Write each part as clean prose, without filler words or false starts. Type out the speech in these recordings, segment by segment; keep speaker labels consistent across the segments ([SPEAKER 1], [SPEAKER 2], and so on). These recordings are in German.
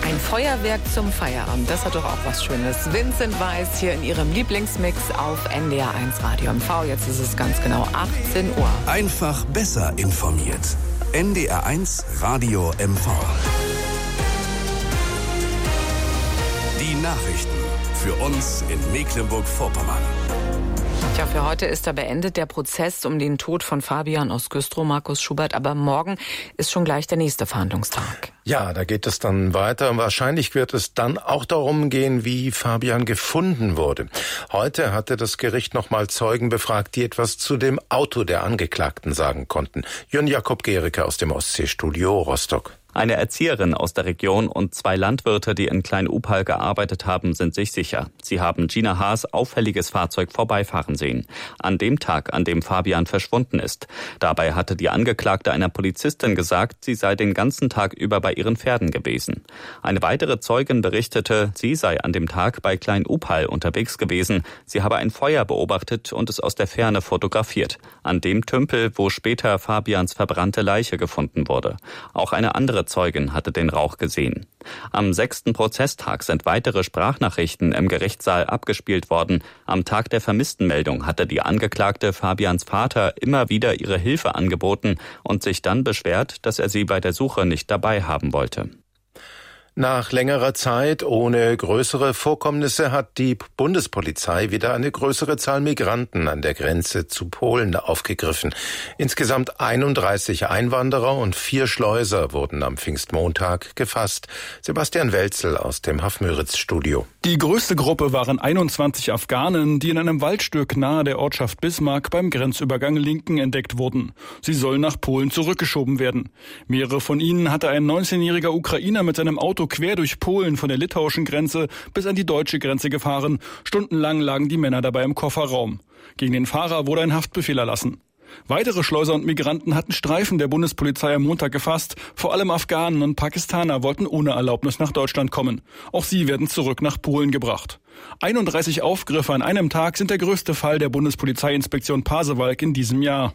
[SPEAKER 1] Ein Feuerwerk zum Feierabend, das hat doch auch was Schönes. Vincent Weiss hier in ihrem Lieblingsmix auf NDR1 Radio MV. Jetzt ist es ganz genau 18 Uhr.
[SPEAKER 2] Einfach besser informiert. NDR1 Radio MV. Die Nachrichten für uns in Mecklenburg-Vorpommern.
[SPEAKER 1] Tja, für heute ist da beendet der Prozess um den Tod von Fabian aus Güstrow, Markus Schubert. Aber morgen ist schon gleich der nächste Verhandlungstag.
[SPEAKER 3] Ja, da geht es dann weiter. Wahrscheinlich wird es dann auch darum gehen, wie Fabian gefunden wurde. Heute hatte das Gericht nochmal Zeugen befragt, die etwas zu dem Auto der Angeklagten sagen konnten. Jörn Jakob Gericke aus dem Ostseestudio Rostock.
[SPEAKER 4] Eine Erzieherin aus der Region und 2 Landwirte, die in Klein-Upal gearbeitet haben, sind sich sicher. Sie haben Gina Haas' auffälliges Fahrzeug vorbeifahren sehen. An dem Tag, an dem Fabian verschwunden ist. Dabei hatte die Angeklagte einer Polizistin gesagt, sie sei den ganzen Tag über bei ihren Pferden gewesen. Eine weitere Zeugin berichtete, sie sei an dem Tag bei Klein-Upal unterwegs gewesen. Sie habe ein Feuer beobachtet und es aus der Ferne fotografiert. An dem Tümpel, wo später Fabians verbrannte Leiche gefunden wurde. Auch eine andere Zeugin hatte den Rauch gesehen. Am 6. Prozesstag sind weitere Sprachnachrichten im Gerichtssaal abgespielt worden. Am Tag der Vermisstenmeldung hatte die Angeklagte Fabians Vater immer wieder ihre Hilfe angeboten und sich dann beschwert, dass er sie bei der Suche nicht dabei haben wollte.
[SPEAKER 3] Nach längerer Zeit ohne größere Vorkommnisse hat die Bundespolizei wieder eine größere Zahl Migranten an der Grenze zu Polen aufgegriffen. Insgesamt 31 Einwanderer und 4 Schleuser wurden am Pfingstmontag gefasst. Sebastian Welzel aus dem Haff-Müritz-Studio.
[SPEAKER 5] Die größte Gruppe waren 21 Afghanen, die in einem Waldstück nahe der Ortschaft Bismarck beim Grenzübergang Linken entdeckt wurden. Sie sollen nach Polen zurückgeschoben werden. Mehrere von ihnen hatte ein 19-jähriger Ukrainer mit seinem Auto quer durch Polen von der litauischen Grenze bis an die deutsche Grenze gefahren. Stundenlang lagen die Männer dabei im Kofferraum. Gegen den Fahrer wurde ein Haftbefehl erlassen. Weitere Schleuser und Migranten hatten Streifen der Bundespolizei am Montag gefasst. Vor allem Afghanen und Pakistaner wollten ohne Erlaubnis nach Deutschland kommen. Auch sie werden zurück nach Polen gebracht. 31 Aufgriffe an einem Tag sind der größte Fall der Bundespolizeiinspektion Pasewalk in diesem Jahr.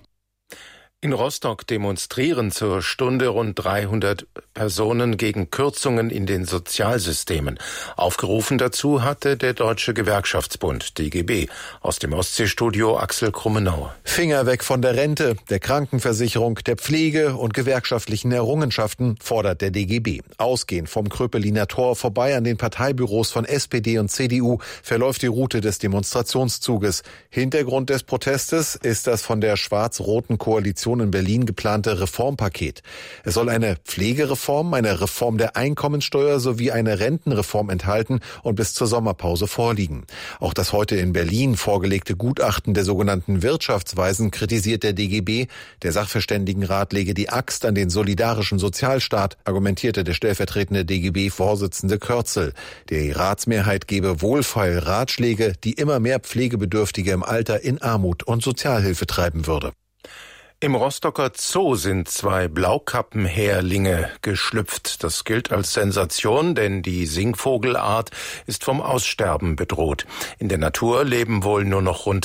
[SPEAKER 3] In Rostock demonstrieren zur Stunde rund 300 Personen gegen Kürzungen in den Sozialsystemen. Aufgerufen dazu hatte der Deutsche Gewerkschaftsbund, DGB. Aus dem Ostseestudio Axel Krummenauer.
[SPEAKER 6] Finger weg von der Rente, der Krankenversicherung, der Pflege und gewerkschaftlichen Errungenschaften, fordert der DGB. Ausgehend vom Kröpeliner Tor vorbei an den Parteibüros von SPD und CDU verläuft die Route des Demonstrationszuges. Hintergrund des Protestes ist das von der schwarz-roten Koalition in Berlin geplante Reformpaket. Es soll eine Pflegereform, eine Reform der Einkommensteuer sowie eine Rentenreform enthalten und bis zur Sommerpause vorliegen. Auch das heute in Berlin vorgelegte Gutachten der sogenannten Wirtschaftsweisen kritisiert der DGB. Der Sachverständigenrat lege die Axt an den solidarischen Sozialstaat, argumentierte der stellvertretende DGB-Vorsitzende Kürzel. Die Ratsmehrheit gebe wohlfeil Ratschläge, die immer mehr Pflegebedürftige im Alter in Armut und Sozialhilfe treiben würde.
[SPEAKER 3] Im Rostocker Zoo sind 2 Blaukappenhäherlinge geschlüpft. Das gilt als Sensation, denn die Singvogelart ist vom Aussterben bedroht. In der Natur leben wohl nur noch rund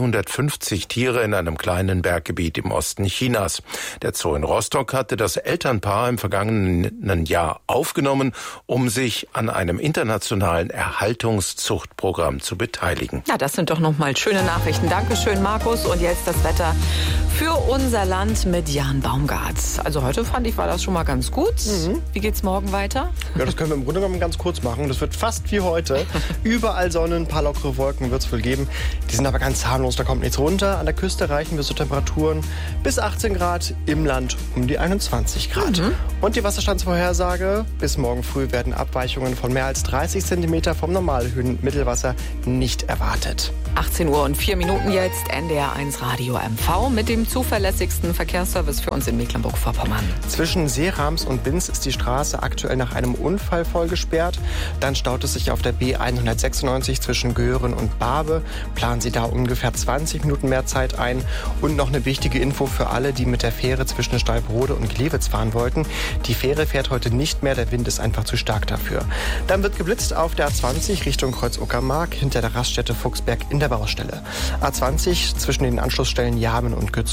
[SPEAKER 3] 250 Tiere in einem kleinen Berggebiet im Osten Chinas. Der Zoo in Rostock hatte das Elternpaar im vergangenen Jahr aufgenommen, um sich an einem internationalen Erhaltungszuchtprogramm zu beteiligen.
[SPEAKER 1] Ja, das sind doch nochmal schöne Nachrichten. Dankeschön, Markus. Und jetzt das Wetter für unser Land mit Jan Baumgart. Also heute fand ich, war das schon mal ganz gut. Wie geht's morgen weiter?
[SPEAKER 7] Ja, das können wir im Grunde genommen ganz kurz machen. Das wird fast wie heute. Überall Sonne, ein paar lockere Wolken wird es wohl geben. Die sind aber ganz harmlos, da kommt nichts runter. An der Küste reichen wir so Temperaturen bis 18 Grad, im Land um die 21 Grad. Und die Wasserstandsvorhersage: bis morgen früh werden Abweichungen von mehr als 30 cm vom Normalhöhenmittelwasser nicht erwartet.
[SPEAKER 1] 18 Uhr und 4 Minuten jetzt, NDR1 Radio MV mit dem zuverlässigsten Verkehrsservice für uns in Mecklenburg-Vorpommern.
[SPEAKER 7] Zwischen Seerams und Binz ist die Straße aktuell nach einem Unfall voll gesperrt. Dann staut es sich auf der B196 zwischen Göhren und Barbe. Planen Sie da ungefähr 20 Minuten mehr Zeit ein. Und noch eine wichtige Info für alle, die mit der Fähre zwischen Steibrode und Glewitz fahren wollten. Die Fähre fährt heute nicht mehr, der Wind ist einfach zu stark dafür. Dann wird geblitzt auf der A20 Richtung Kreuz-Uckermark hinter der Raststätte Fuchsberg in der Baustelle. A20 zwischen den Anschlussstellen Jamen und Gützkow,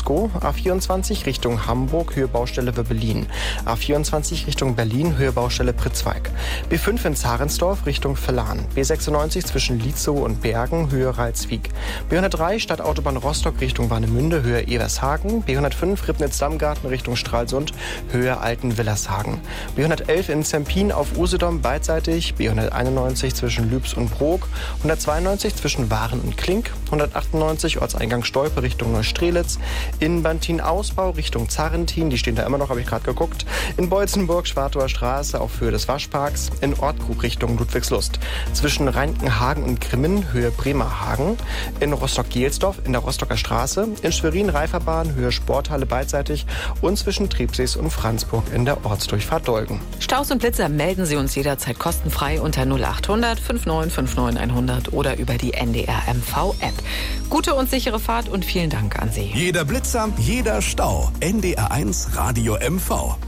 [SPEAKER 7] A24 Richtung Hamburg, Höhe Baustelle Wöbbelin. A24 Richtung Berlin, Höhe Baustelle Pritzwalk. B5 in Zarensdorf Richtung Verlan. B96 zwischen Lietzow und Bergen, Höhe Ralswiek. B103 Stadtautobahn Rostock Richtung Warnemünde, Höhe Evershagen. B105 Ribnitz-Dammgarten Richtung Stralsund, Höhe Alten-Willershagen. B111 in Zempin auf Usedom beidseitig. B191 zwischen Lübs und Brok. 192 zwischen Waren und Klink. 198 Ortseingang Stolpe Richtung Neustrelitz. In Bantin-Ausbau Richtung Zarrentin, die stehen da immer noch, habe ich gerade geguckt. In Beutzenburg Schwartauer Straße auf Höhe des Waschparks. In Ortkrug Richtung Ludwigslust. Zwischen Reinkenhagen und Grimmen, Höhe Bremerhagen. In Rostock-Gelsdorf in der Rostocker Straße. In Schwerin Reiferbahn, Höhe Sporthalle beidseitig. Und zwischen Trepsees und Franzburg in der Ortsdurchfahrt Dolgen.
[SPEAKER 1] Staus und Blitzer melden Sie uns jederzeit kostenfrei unter 0800 5959 100 oder über die NDR MV-App. Gute und sichere Fahrt und vielen Dank an Sie.
[SPEAKER 2] Jeder Blitzer, jeder Stau. NDR1 Radio MV.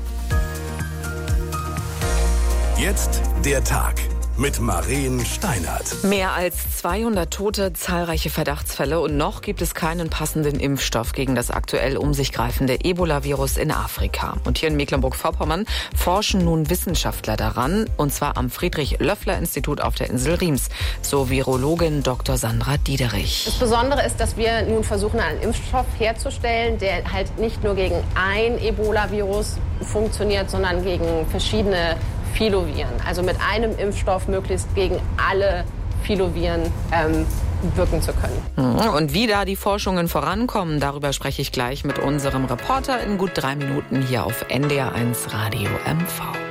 [SPEAKER 2] Jetzt der Tag mit Maren Steinert.
[SPEAKER 1] Mehr als 200 Tote, zahlreiche Verdachtsfälle und noch gibt es keinen passenden Impfstoff gegen das aktuell um sich greifende Ebola-Virus in Afrika. Und hier in Mecklenburg-Vorpommern forschen nun Wissenschaftler daran, und zwar am Friedrich-Löffler-Institut auf der Insel Riems, so Virologin Dr. Sandra Diederich.
[SPEAKER 8] Das Besondere ist, dass wir nun versuchen, einen Impfstoff herzustellen, der halt nicht nur gegen ein Ebola-Virus funktioniert, sondern gegen verschiedene Filoviren. Also mit einem Impfstoff möglichst gegen alle Filoviren wirken zu können.
[SPEAKER 1] Und wie da die Forschungen vorankommen, darüber spreche ich gleich mit unserem Reporter in gut 3 Minuten hier auf NDR1 Radio MV.